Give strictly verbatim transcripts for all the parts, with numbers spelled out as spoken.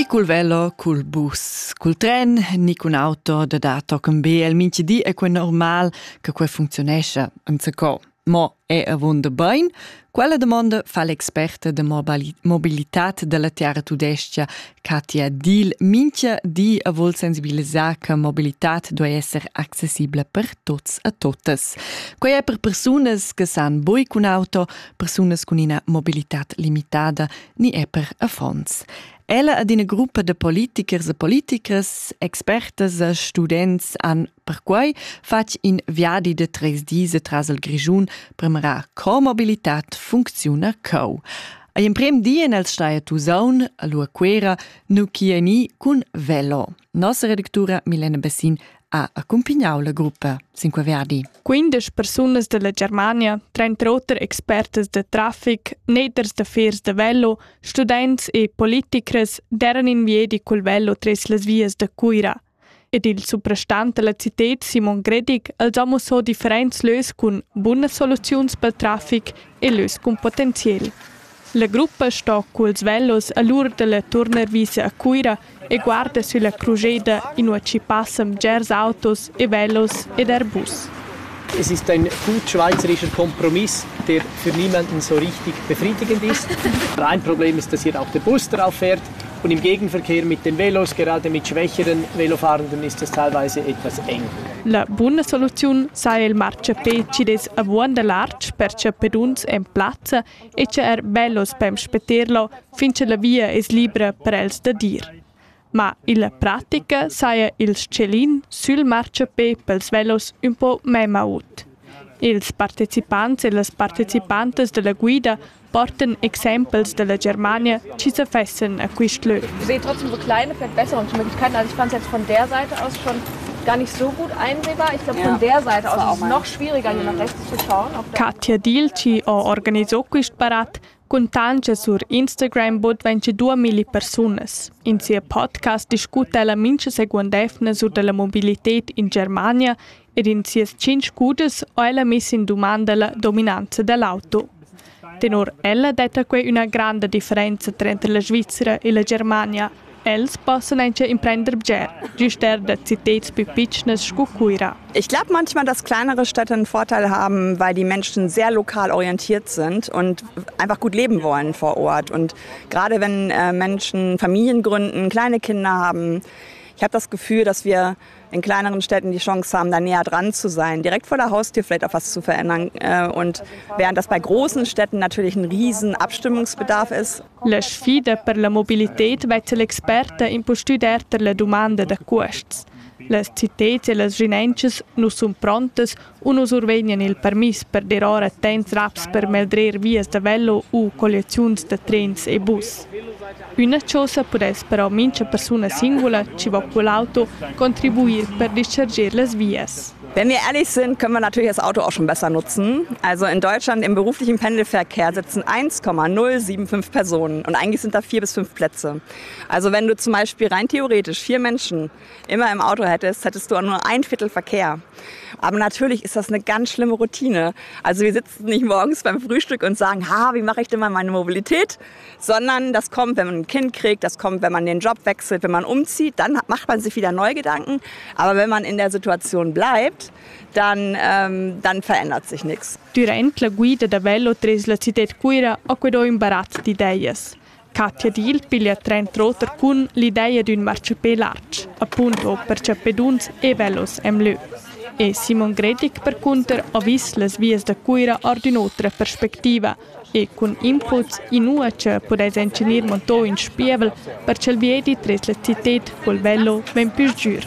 col velo, col bus, col tren, ni cun auto, da da tocan be, el minci di è quel normal che quel funzionesce in seco. Mo è a vunda bain? Quella domanda fa l'experta de mobili- mobilitat della Tiara Tudestia, Katia Dil. Mincia di a vol sensibilizzar che mobilitat deve essere accessibile per tots a totes. Quei è per personas che san boi cun auto, personas con una mobilitat limitata, ni è per affons. Ella ad una gruppa de politikers e politikers, expertes e students han per quei fac in viadi de tres dise tras il Grischun per marar co mobilitat funziona co. E in prem dia nel staia Tusaun, a lua quera, nu chieni cun velo. Nostra redaktura Milena Bessin ha accompagnato la gruppa Cinque Viadi. quindici personas della Germania, trentotto expertes de traffic, neders de fers de velo, students e politikers deran in viedi col velo tres las vias de Cuira. Ed il suprastante la citet Simon Gredig els homo so differents lös cun buone soluzions per traffic e lös cun potenzial. La gruppa sto culs velos all'ur della turnervisa a Cuira e guarda sulla crugeda in cui ci passam gers autos e velos ed Airbus. Es ist ein gut schweizerischer Kompromiss, der für niemanden so richtig befriedigend ist. Ein Problem ist, dass hier auch der Bus drauf fährt und im Gegenverkehr mit den Velos, gerade mit schwächeren Velofahrenden, ist das teilweise etwas eng. La buona soluzione sai il marciapé ci des a buon de large per ce peduns en plazza e ce er velos pem speterlo finché la via es libera per els da dir. Ma in pratica sai il scelin sul marciapé pels velos un po' mema ut. Ils partecipanti e las partecipantes della guida porten Exempels della Germania, ci se fessen a quist lö. Ich sehe trotzdem so kleine Verbesserungsmöglichkeiten. Also ich fand es jetzt von der Seite aus schon gar nicht so gut einsehbar. Ich glaube, ja, von der Seite aus ist es noch schwieriger, hier nach rechts zu schauen. Katia Dil ci ha organizzato quist parat con tange sur Instagram bot ventidue mila personas. In sia podcast discuta ella mince segundefna sur della mobilität in Germania ed in sias cinque cudes ha ella messa in domanda la dominanza dell'auto. Tenor ella detta quei una grande differenza tra la Svizzera e la Germania. Els possono anche imprender bger, giuster da Zitets più piccnes scucuira. Ich glaube manchmal, dass kleinere Städte einen Vorteil haben, weil die Menschen sehr lokal orientiert sind und einfach gut leben wollen vor Ort. Und gerade wenn äh, Menschen Familien gründen, kleine Kinder haben, ich habe das Gefühl, dass wir in kleineren Städten die Chance haben, da näher dran zu sein, direkt vor der Haustür vielleicht auch was zu verändern. Und während das bei großen Städten natürlich ein riesen Abstimmungsbedarf ist. La sfida per la mobilität vece l'experta impostuderta la domanda da costs. Las cités e las ginenches nu sun prontes o nu survegnan il permis per derora tens raps per meldrer vias de velo u colleziuns de trens e bus. Una cosa pudes però mince persona singola ci va con l'auto contribuir per discharger las vias. Wenn wir ehrlich sind, können wir natürlich das Auto auch schon besser nutzen. Also in Deutschland im beruflichen Pendelverkehr sitzen eins Komma null sieben fünf Personen und eigentlich sind da vier bis fünf Plätze. Also wenn du zum Beispiel rein theoretisch vier Menschen immer im Auto hättest, hättest du auch nur ein Viertel Verkehr. Aber natürlich ist das eine ganz schlimme Routine. Also wir sitzen nicht morgens beim Frühstück und sagen, ha, wie mache ich denn mal meine Mobilität? Sondern das kommt, wenn man ein Kind kriegt, das kommt, wenn man den Job wechselt, wenn man umzieht, dann macht man sich wieder neue Gedanken. Aber wenn man in der Situation bleibt, dann, ähm, dann verändert sich nichts. Durant la guida da velo tres la citet Cuira ho quedò imbarazzo di ideias. Katia Dil piglia trentotto cun l'idea d'un marciapé large, appunto per cepeduns e velos em lö. E Simon Gredig per conter ha vis las vias da Cuira or d'un'altra perspectiva e con inputs in ua che podes encenir montò in spievel per cel viedi tres la citet col velo ben più giur.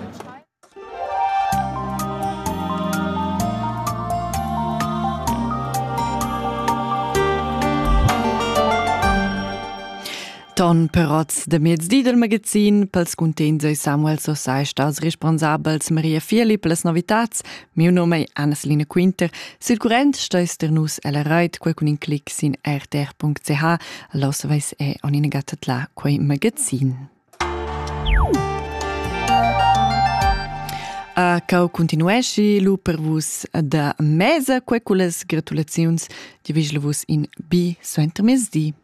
Ton peroz de mezdi del magazin, pels contents e Samuel Sossai staus responsabels Maria Fieli pelas novitats, mio nome è Anna-Selina Quinter, sul current stais der nus alla reit, quei con in clic sin r t r punct c h, los veis e on in gatat la quei magazin. A cau continuesci lu per vus da mesa, quei culas gratulaziuns, di visla vus in bi suenter mesdi.